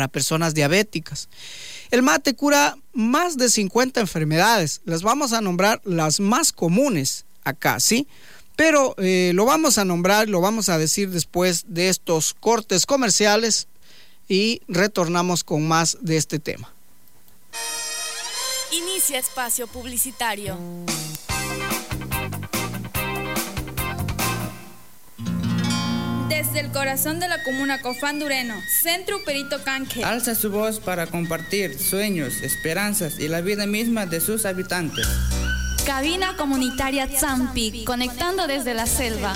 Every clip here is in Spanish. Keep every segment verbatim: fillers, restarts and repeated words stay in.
para personas diabéticas. El mate cura más de cincuenta enfermedades. Les vamos a nombrar las más comunes acá, ¿sí? Pero eh, lo vamos a nombrar, lo vamos a decir después de estos cortes comerciales y retornamos con más de este tema. Inicia espacio publicitario. Desde el corazón de la comuna Cofandureno, Centro Perito Canque alza su voz para compartir sueños, esperanzas y la vida misma de sus habitantes. Cabina comunitaria Zampi, conectando desde la selva.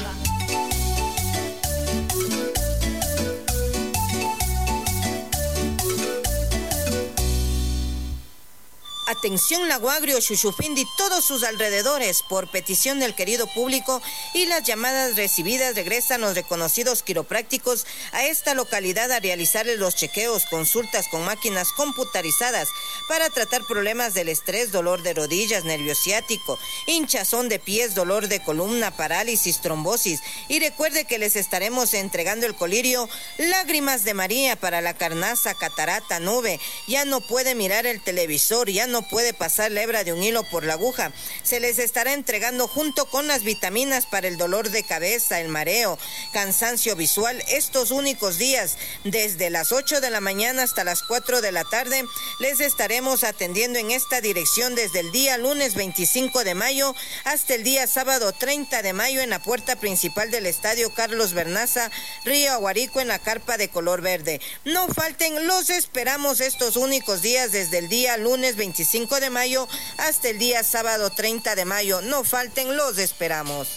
Atención Lago Agrio, Xuxupindi y todos sus alrededores, por petición del querido público y las llamadas recibidas, regresan los reconocidos quiroprácticos a esta localidad a realizarles los chequeos, consultas con máquinas computarizadas para tratar problemas del estrés, dolor de rodillas, nervio ciático, hinchazón de pies, dolor de columna, parálisis, trombosis. Y recuerde que les estaremos entregando el colirio Lágrimas de María para la carnaza, catarata, nube. Ya no puede mirar el televisor, ya no no puede pasar la hebra de un hilo por la aguja. Se les estará entregando junto con las vitaminas para el dolor de cabeza, el mareo, cansancio visual, estos únicos días. Desde las ocho de la mañana hasta las cuatro de la tarde les estaremos atendiendo en esta dirección desde el día lunes veinticinco de mayo hasta el día sábado treinta de mayo en la puerta principal del Estadio Carlos Bernaza, Río Aguarico, en la carpa de color verde. No falten, los esperamos estos únicos días desde el día lunes veinticinco de mayo hasta el día sábado treinta de mayo. No falten, los esperamos.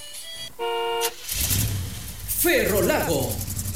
Ferrolago.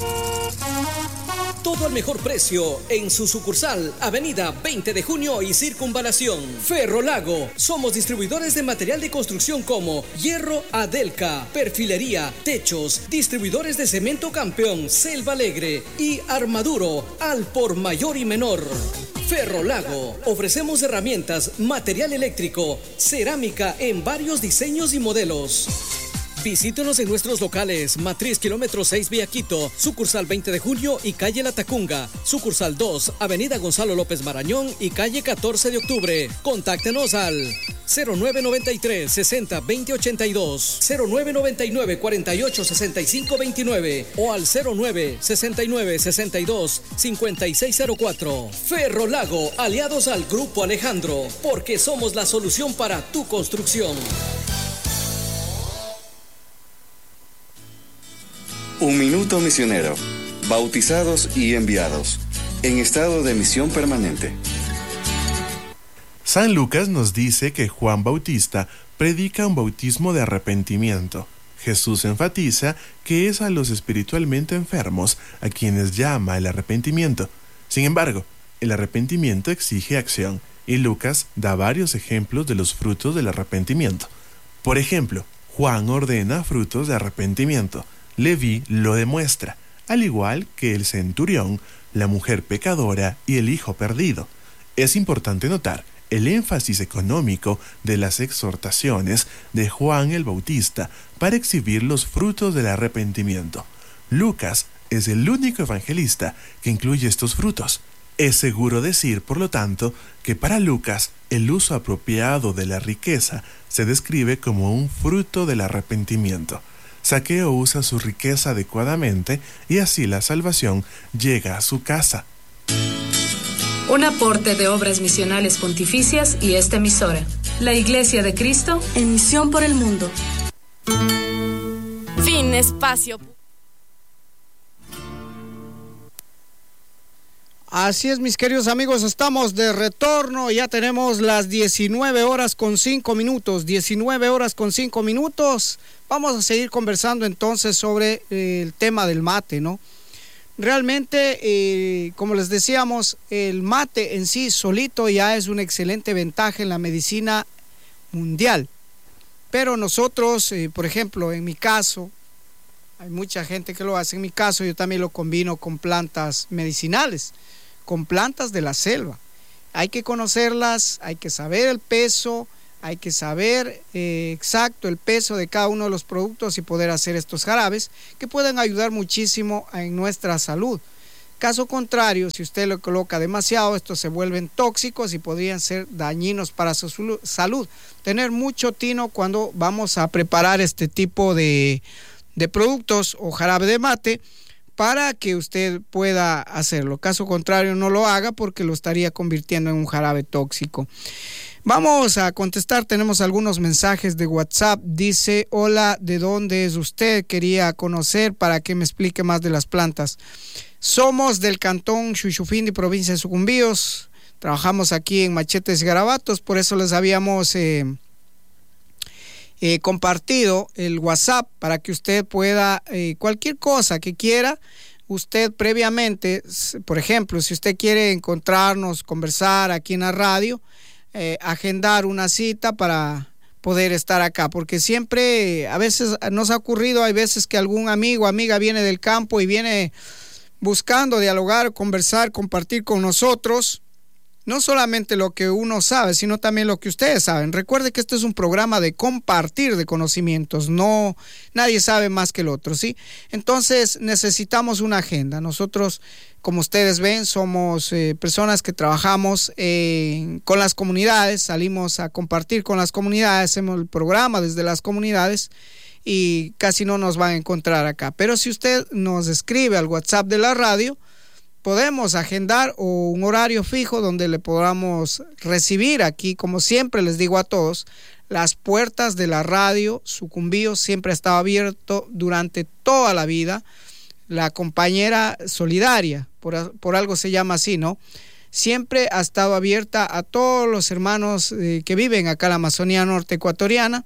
Todo al mejor precio en su sucursal, Avenida veinte de junio y Circunvalación. Ferrolago, somos distribuidores de material de construcción como hierro Adelca, perfilería, techos, distribuidores de cemento Campeón, Selva Alegre y Armaduro, al por mayor y menor. Ferrolago, ofrecemos herramientas, material eléctrico, cerámica en varios diseños y modelos. Visítenos en nuestros locales: Matriz Kilómetro seis Vía Quito, sucursal veinte de junio y calle La Tacunga, sucursal dos, Avenida Gonzalo López Marañón y calle catorce de octubre. Contáctenos al cero nueve noventa y tres sesenta veinte ochenta y dos, cero nueve noventa y nueve cuarenta y ocho sesenta y cinco veintinueve o al cero nueve sesenta y nueve sesenta y dos cincuenta y seis cero cuatro. Ferrolago, aliados al Grupo Alejandro, porque somos la solución para tu construcción. Un minuto misionero, bautizados y enviados, en estado de misión permanente. San Lucas nos dice que Juan Bautista predica un bautismo de arrepentimiento. Jesús enfatiza que es a los espiritualmente enfermos a quienes llama el arrepentimiento. Sin embargo, el arrepentimiento exige acción, y Lucas da varios ejemplos de los frutos del arrepentimiento. Por ejemplo, Juan ordena frutos de arrepentimiento. Leví lo demuestra, al igual que el centurión, la mujer pecadora y el hijo perdido. Es importante notar el énfasis económico de las exhortaciones de Juan el Bautista para exhibir los frutos del arrepentimiento. Lucas es el único evangelista que incluye estos frutos. Es seguro decir, por lo tanto, que para Lucas el uso apropiado de la riqueza se describe como un fruto del arrepentimiento. Zaqueo usa su riqueza adecuadamente y así la salvación llega a su casa. Un aporte de Obras Misionales Pontificias y esta emisora, la Iglesia de Cristo en misión por el mundo. Fin espacio. Así es, mis queridos amigos, estamos de retorno, ya tenemos las diecinueve horas con cinco minutos, diecinueve horas con cinco minutos. Vamos a seguir conversando entonces sobre eh, el tema del mate, ¿no? Realmente, eh, como les decíamos, el mate en sí solito ya es una excelente ventaja en la medicina mundial. Pero nosotros, eh, por ejemplo, en mi caso, hay mucha gente que lo hace, en mi caso yo también lo combino con plantas medicinales, con plantas de la selva. Hay que conocerlas, hay que saber el peso, hay que saber eh, exacto el peso de cada uno de los productos y poder hacer estos jarabes que pueden ayudar muchísimo en nuestra salud. Caso contrario, si usted lo coloca demasiado, estos se vuelven tóxicos y podrían ser dañinos para su salud. Tener mucho tino cuando vamos a preparar este tipo de, de productos o jarabe de mate para que usted pueda hacerlo. Caso contrario, no lo haga porque lo estaría convirtiendo en un jarabe tóxico. Vamos a contestar, tenemos algunos mensajes de WhatsApp. Dice, hola, ¿de dónde es usted? Quería conocer para que me explique más de las plantas. Somos del cantón Xuxufindi, provincia de Sucumbíos. Trabajamos aquí en Machetes y Garabatos, por eso les habíamos eh, eh, compartido el WhatsApp para que usted pueda, eh, cualquier cosa que quiera, usted previamente, por ejemplo, si usted quiere encontrarnos, conversar aquí en la radio, eh, agendar una cita para poder estar acá, porque siempre, a veces nos ha ocurrido, hay veces que algún amigo o amiga viene del campo y viene buscando dialogar, conversar, compartir con nosotros, no solamente lo que uno sabe, sino también lo que ustedes saben. Recuerde que este es un programa de compartir de conocimientos, no, nadie sabe más que el otro, ¿sí? Entonces necesitamos una agenda. Nosotros, como ustedes ven, somos eh, personas que trabajamos eh, con las comunidades, salimos a compartir con las comunidades, hacemos el programa desde las comunidades, y casi no nos van a encontrar acá. Pero si usted nos escribe al WhatsApp de la radio, podemos agendar o un horario fijo donde le podamos recibir aquí. Como siempre les digo a todos, las puertas de la radio Sucumbíos siempre ha estado abierto durante toda la vida. La compañera solidaria, por, por algo se llama así, ¿no? Siempre ha estado abierta a todos los hermanos eh, que viven acá en la Amazonía Norte Ecuatoriana.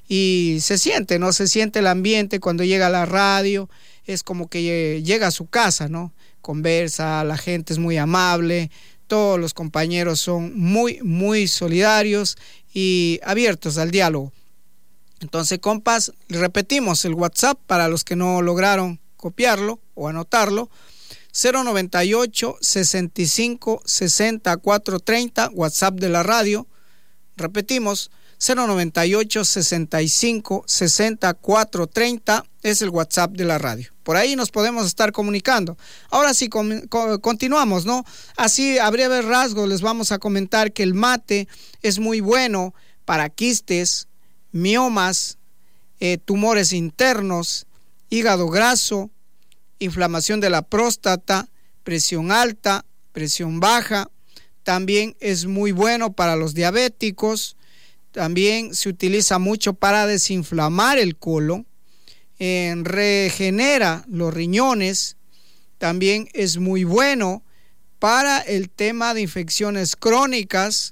Y se siente, ¿no? Se siente el ambiente cuando llega a la radio, es como que llega a su casa, ¿no? Conversa, la gente es muy amable, todos los compañeros son muy, muy solidarios y abiertos al diálogo. Entonces, compas, repetimos el WhatsApp para los que no lograron copiarlo o anotarlo, cero noventa y ocho, sesenta y cinco, sesenta, cuatrocientos treinta, WhatsApp de la radio. Repetimos, cero noventa y ocho, sesenta y cinco, sesenta, cuatrocientos treinta es el WhatsApp de la radio. Por ahí nos podemos estar comunicando. Ahora sí, con, con, continuamos, ¿no? Así, a breves rasgos, les vamos a comentar que el mate es muy bueno para quistes, miomas, eh, tumores internos, hígado graso, inflamación de la próstata, presión alta, presión baja. También es muy bueno para los diabéticos. También se utiliza mucho para desinflamar el colon, eh, regenera los riñones. También es muy bueno para el tema de infecciones crónicas.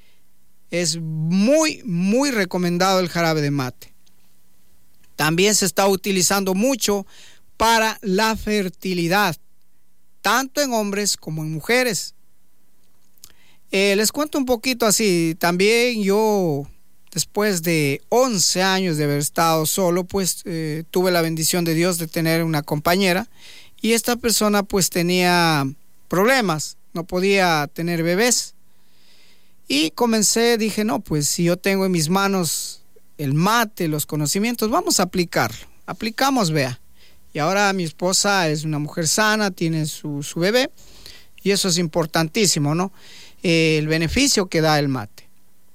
Es muy, muy recomendado el jarabe de mate. También se está utilizando mucho para la fertilidad, tanto en hombres como en mujeres. Eh, les cuento un poquito así. También yo, después de once años de haber estado solo, pues eh, tuve la bendición de Dios de tener una compañera, y esta persona pues tenía problemas, no podía tener bebés, y comencé, dije, no, pues si yo tengo en mis manos el mate, los conocimientos, vamos a aplicarlo. Aplicamos, vea, y ahora mi esposa es una mujer sana, tiene su, su bebé, y eso es importantísimo, ¿no? Eh, el beneficio que da el mate.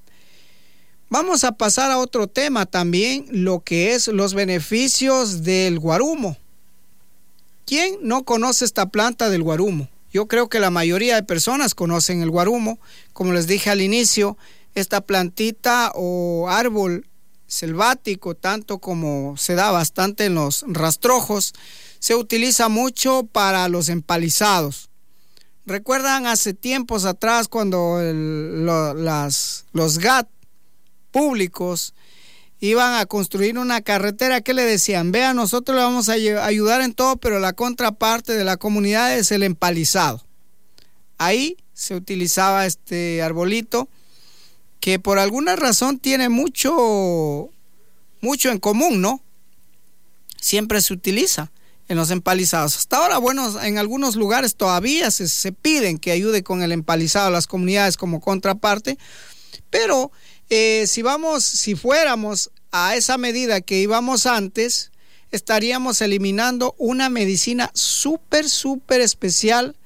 Vamos a pasar a otro tema también, lo que es los beneficios del guarumo. ¿Quién no conoce esta planta del guarumo? Yo creo que la mayoría de personas conocen el guarumo. Como les dije al inicio, esta plantita o árbol selvático, tanto como se da bastante en los rastrojos, se utiliza mucho para los empalizados. ¿Recuerdan hace tiempos atrás cuando el, lo, las, los G A T públicos iban a construir una carretera? ¿Qué le decían? Vea, nosotros le vamos a ayudar en todo, pero la contraparte de la comunidad es el empalizado. Ahí se utilizaba este arbolito que por alguna razón tiene mucho, mucho en común, ¿no? Siempre se utiliza en los empalizados. Hasta ahora, bueno, en algunos lugares todavía se, se piden que ayude con el empalizado a las comunidades como contraparte, pero eh, si vamos, si fuéramos a esa medida que íbamos antes, estaríamos eliminando una medicina súper, súper especial